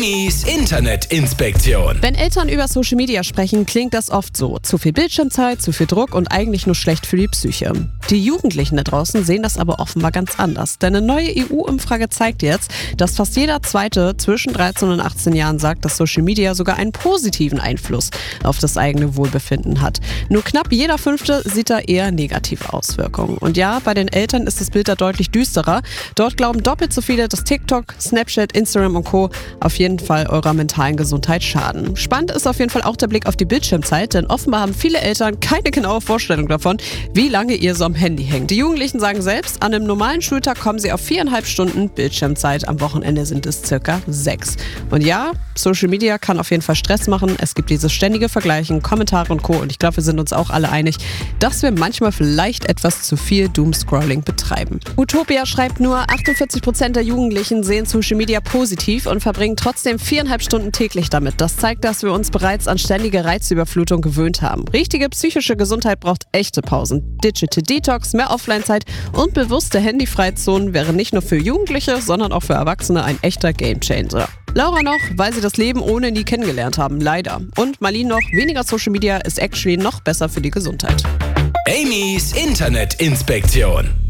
Amy's Internetinspektion. Wenn Eltern über Social Media sprechen, klingt das oft so. Zu viel Bildschirmzeit, zu viel Druck und eigentlich nur schlecht für die Psyche. Die Jugendlichen da draußen sehen das aber offenbar ganz anders. Denn eine neue EU-Umfrage zeigt jetzt, dass fast jeder Zweite zwischen 13 und 18 Jahren sagt, dass Social Media sogar einen positiven Einfluss auf das eigene Wohlbefinden hat. Nur knapp jeder Fünfte sieht da eher negative Auswirkungen. Und ja, bei den Eltern ist das Bild da deutlich düsterer. Dort glauben doppelt so viele, dass TikTok, Snapchat, Instagram und Co. auf jeden Fall eurer mentalen Gesundheit schaden. Spannend ist auf jeden Fall auch der Blick auf die Bildschirmzeit, denn offenbar haben viele Eltern keine genaue Vorstellung davon, wie lange ihr so am Handy hängt. Die Jugendlichen sagen selbst, an einem normalen Schultag kommen sie auf 4,5 Stunden Bildschirmzeit, am Wochenende sind es circa 6. Und ja, Social Media kann auf jeden Fall Stress machen, es gibt dieses ständige Vergleichen, Kommentare und Co. Und ich glaube, wir sind uns auch alle einig, dass wir manchmal vielleicht etwas zu viel Doomscrolling betreiben. Utopia schreibt, nur 48% der Jugendlichen sehen Social Media positiv und verbringen trotzdem 4,5 Stunden täglich damit. Das zeigt, dass wir uns bereits an ständige Reizüberflutung gewöhnt haben. Richtige psychische Gesundheit braucht echte Pausen. Digital Detox, mehr Offline-Zeit und bewusste Handyfreizonen wären nicht nur für Jugendliche, sondern auch für Erwachsene ein echter Gamechanger. Laura noch, weil sie das Leben ohne nie kennengelernt haben, leider. Und Marlene noch, weniger Social Media ist actually noch besser für die Gesundheit. Amy's Internetinspektion.